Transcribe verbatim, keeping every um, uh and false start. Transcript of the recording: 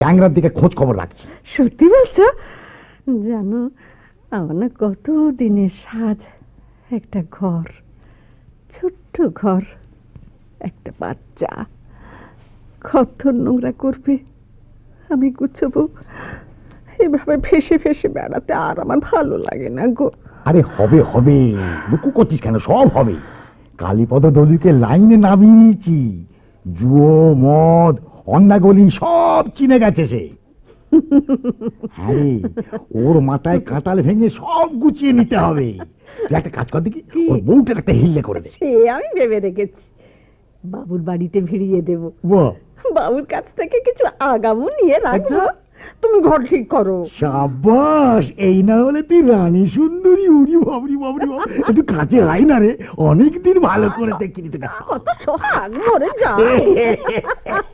ট্যাংরার দিকে খোঁজ খবর রাখছি। সত্যি বলছো? জানো, আমার না কত দিনের সাজ, একটা ঘর, ছোট্ট ঘর, একটা বাচ্চা। কত নোংরা করবে, আমি গুছাবো। এভাবে ফেসে ফেসে বেড়াতে আর আমার ভালো লাগে না গো। আরে হবে হবে, দুঃখ করছিস কেন? সব হবে। কালীপদ দলুকে লাইনে নামিয়ে নিয়েছি। জুয়ো, মদ, অন্নাগলি সব চিনে গেছে সে। হ্যাঁ, ওর মাথায় কাঁটাল ভেঙে সব গুছিয়ে নিতে হবে। তুই একটা কাজ কর দেখি, ওর বউটার একটা হিল্লে করে দে। সে আমি ভেবে রেখেছি, বাবুর বাড়িতে ভিড়িয়ে দেব। বাহ, বাবুর কাছ থেকে কিছু আগামও নিয়ে রাখবো। তুমি ঘর ঠিক করো। সাবাস, এই না হলে তুই রানী সুন্দরী। উড়ি বাবরি বাবরি বাব, একটু কাছে আয় না রে, অনেকদিন ভালো করে দেখিনি তোকে। কত সোহাগ মরে যায়।